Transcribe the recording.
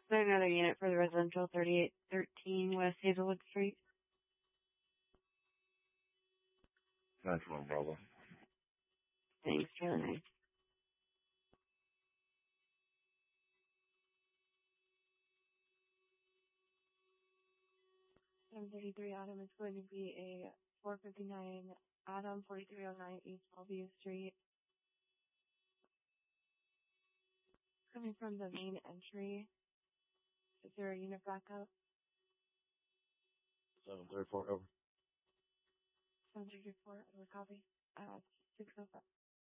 there another unit for the residential 3813 West Hazelwood Street? 9-1, Bravo. Thanks, Charlie 9. 733 Adam is going to be a 459 Adam, 4309 East Bellevue Street. Coming from the main entry. Is there a unit backup? 734, over. 734, over copy. 605.